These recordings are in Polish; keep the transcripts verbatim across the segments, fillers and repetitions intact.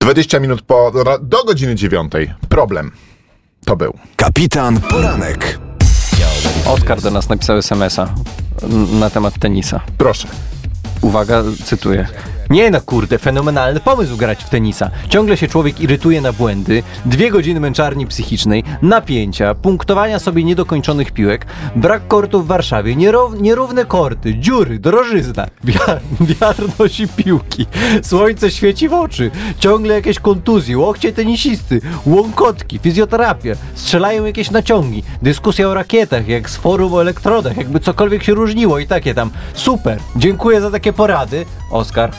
dwadzieścia minut po, do godziny dziewiątej. Problem. To był. Kapitan Poranek. Oskar do nas napisał es em es a na temat tenisa. Proszę. Uwaga, cytuję. Nie no kurde, fenomenalny pomysł grać w tenisa. Ciągle się człowiek irytuje na błędy, dwie godziny męczarni psychicznej, napięcia, punktowania sobie niedokończonych piłek, brak kortu w Warszawie, nierów, nierówne korty, dziury, drożyzna, wiatr, wiatr nosi piłki, słońce świeci w oczy, ciągle jakieś kontuzje, łokcie tenisisty, łąkotki, fizjoterapia, strzelają jakieś naciągi, dyskusja o rakietach, jak z forum o elektrodach, jakby cokolwiek się różniło i takie tam. Super, dziękuję za takie porady. Oskar.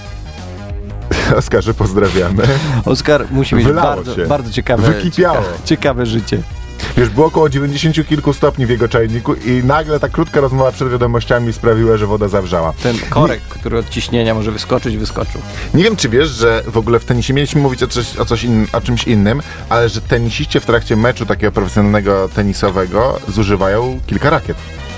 Oskarze, pozdrawiamy. Oskar musi mieć Wylało bardzo, się. bardzo ciekawe, Wykipiało. ciekawe, ciekawe życie. Wiesz, było około dziewięćdziesiąt kilku stopni w jego czajniku i nagle ta krótka rozmowa przed wiadomościami sprawiła, że woda zawrzała. Ten korek, nie, który od ciśnienia może wyskoczyć, wyskoczył. Nie wiem, czy wiesz, że w ogóle w tenisie mieliśmy mówić o, coś, o, coś in, o czymś innym, ale że tenisiści w trakcie meczu takiego profesjonalnego tenisowego zużywają kilka rakiet.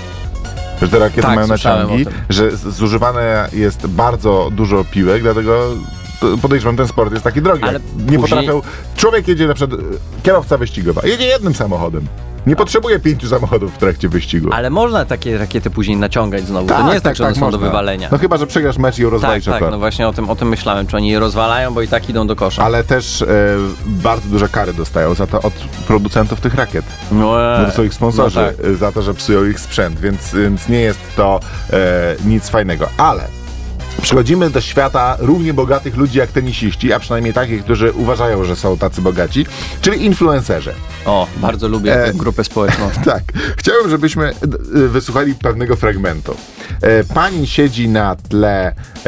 Że te rakiety tak, mają naciągi, że zużywane jest bardzo dużo piłek, dlatego podejrzewam, ten sport jest taki drogi. Ale nie później... potrafią... Człowiek jedzie na przykład, kierowca wyścigowa, jedzie jednym samochodem. Nie potrzebuje pięciu samochodów w trakcie wyścigu. Ale można takie rakiety później naciągać znowu. Tak, to nie jest tak, tak że one tak, są można. do wywalenia. No chyba, że przegrasz mecz i ją rozwalisz. Tak, tak, no właśnie o tym, o tym myślałem, czy oni je rozwalają, bo i tak idą do kosza. Ale też e, bardzo duże kary dostają za to od producentów tych rakiet. No, e, to są ich sponsorzy, no tak. za to, że psują ich sprzęt, więc, więc nie jest to e, nic fajnego. Ale przechodzimy do świata równie bogatych ludzi jak tenisiści, a przynajmniej takich, którzy uważają, że są tacy bogaci, czyli influencerzy. O, bardzo lubię E, tę grupę społeczną. Tak. Chciałbym, żebyśmy e, wysłuchali pewnego fragmentu. E, pani siedzi na tle, e,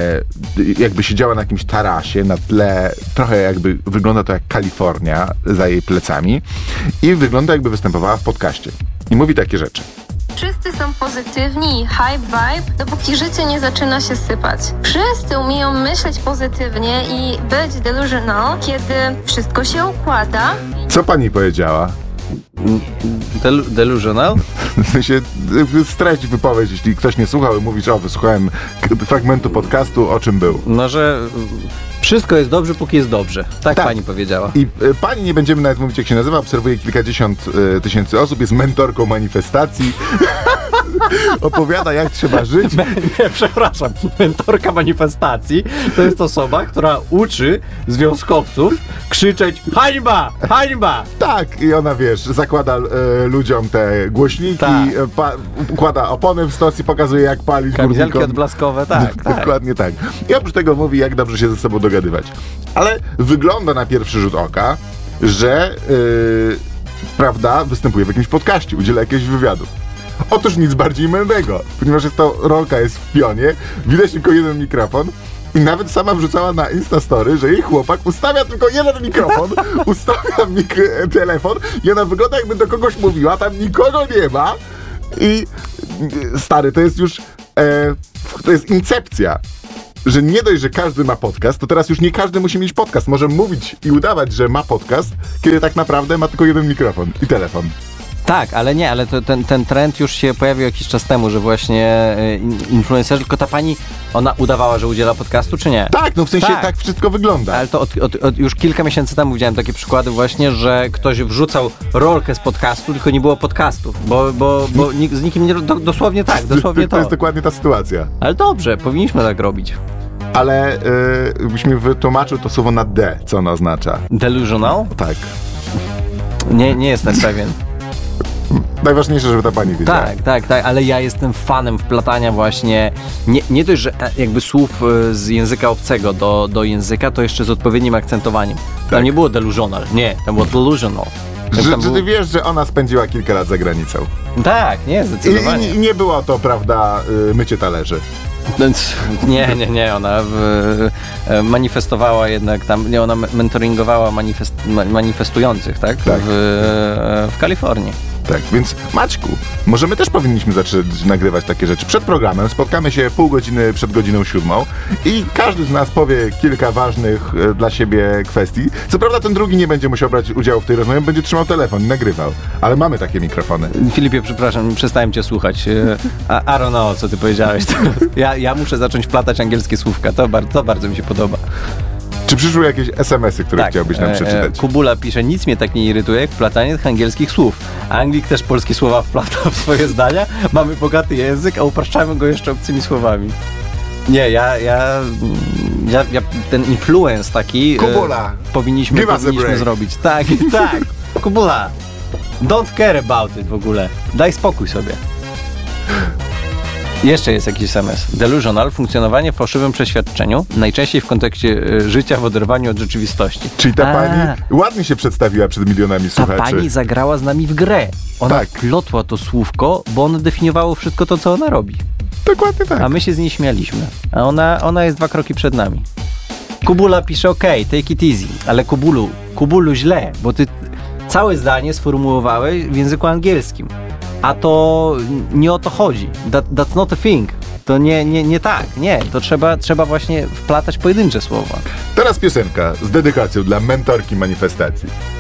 jakby siedziała na jakimś tarasie, na tle, trochę jakby wygląda to jak Kalifornia za jej plecami i wygląda jakby występowała w podcaście. I mówi takie rzeczy. Wszyscy są pozytywni i high vibe, dopóki życie nie zaczyna się sypać. Wszyscy umieją myśleć pozytywnie i być delusional, kiedy wszystko się układa. Co pani powiedziała? Del- delusional? W sensie, streść wypowiedź, jeśli ktoś nie słuchał i mówisz, o, wysłuchałem k- fragmentu podcastu, o czym był. No, że wszystko jest dobrze, póki jest dobrze. Tak, Tak. pani powiedziała. I y, pani, nie będziemy nawet mówić, jak się nazywa, obserwuje kilkadziesiąt y, tysięcy osób, jest mentorką manifestacji, opowiada, jak trzeba żyć. Nie, przepraszam, mentorka manifestacji to jest osoba, która uczy związkowców krzyczeć hańba, hańba! Tak, i ona, wiesz, zakłada e, ludziom te głośniki, Tak. e, pa, układa opony w stos i pokazuje, jak palić Kamizelki górnikom. odblaskowe, tak, tak. Dokładnie tak. I oprócz tego mówi, jak dobrze się ze sobą dogadywać. Ale wygląda na pierwszy rzut oka, że yy, prawda, występuje w jakimś podcaście, udziela jakiegoś wywiadu. Otóż nic bardziej mylnego, ponieważ jest to rolka jest w pionie, widać tylko jeden mikrofon. I nawet sama wrzucała na Instastory, że jej chłopak ustawia tylko jeden mikrofon, ustawia mik- telefon i ona wygląda, jakby do kogoś mówiła, tam nikogo nie ma. I stary, to jest już, e, to jest incepcja, że nie dość, że każdy ma podcast, to teraz już nie każdy musi mieć podcast. Może mówić i udawać, że ma podcast, kiedy tak naprawdę ma tylko jeden mikrofon i telefon. Tak, ale nie, ale to, ten, ten trend już się pojawił jakiś czas temu, że właśnie y, influencerzy, tylko ta pani, ona udawała, że udziela podcastu, czy nie? Tak, no w sensie tak, Tak. wszystko wygląda. Ale to od, od, od już kilka miesięcy temu widziałem takie przykłady właśnie, że ktoś wrzucał rolkę z podcastu, tylko nie było podcastów, bo, bo, bo nikt, z nikim nie... Do, dosłownie tak, dosłownie to to. jest dokładnie ta sytuacja. Ale dobrze, powinniśmy tak robić. Ale yy, byś mi wytłumaczył to słowo na D, co ono oznacza. Delusional? Tak. Nie, nie jestem pewien. Najważniejsze, żeby ta pani wiedziała. Tak, tak, tak, ale ja jestem fanem wplatania właśnie, nie, nie dość, że jakby słów y, z języka obcego do, do języka, to jeszcze z odpowiednim akcentowaniem. Tam Tak. nie było delusional, nie, tam było delusional. Tam Że, tam że było... ty wiesz, że ona spędziła kilka lat za granicą. Tak, nie, I, zdecydowanie. i, i nie było to, prawda, y, mycie talerzy. Nie, nie, nie, ona w, e, manifestowała jednak tam, nie, ona mentoringowała manifest, ma- manifestujących, tak? Tak. W, e, w Kalifornii. Tak, więc Maćku, może my też powinniśmy zacząć nagrywać takie rzeczy. Przed programem spotkamy się pół godziny przed godziną siódmą i każdy z nas powie kilka ważnych e, dla siebie kwestii. Co prawda ten drugi nie będzie musiał brać udziału w tej rozmowie, będzie trzymał telefon i nagrywał. Ale mamy takie mikrofony. Filipie, przepraszam, przestałem cię słuchać. E, I don't know, co ty powiedziałeś. Ja, ja muszę zacząć wplatać angielskie słówka, to, bar- to bardzo mi się podoba. Czy przyszły jakieś es em esy, które chciałbyś nam e, przeczytać? E, Kubula pisze, nic mnie tak nie irytuje jak wplatanie tych angielskich słów. Anglik też polskie słowa wplata w swoje zdania. Mamy bogaty język, a upraszczamy go jeszcze obcymi słowami. Nie, ja, ja, ja, ja ten influence taki Kubula, e, powinniśmy, give us a powinniśmy break. zrobić. Tak, tak. Kubula, don't care about it w ogóle. Daj spokój sobie. Jeszcze jest jakiś es em es. Delusional, funkcjonowanie w fałszywym przeświadczeniu, najczęściej w kontekście e, życia w oderwaniu od rzeczywistości. Czyli ta A, pani ładnie się przedstawiła przed milionami Ta słuchaczy. pani zagrała z nami w grę. Ona Tak. plotła to słówko, bo ono definiowało wszystko to, co ona robi. Dokładnie tak. A my się z niej śmialiśmy. A ona, ona jest dwa kroki przed nami. Kubula pisze, okej, okay, take it easy. Ale Kubulu, Kubulu źle, bo ty całe zdanie sformułowałeś w języku angielskim. A to nie o to chodzi. That, that's not a thing. To nie, nie, nie tak, nie. To trzeba, trzeba właśnie wplatać pojedyncze słowa. Teraz piosenka z dedykacją dla mentorki manifestacji.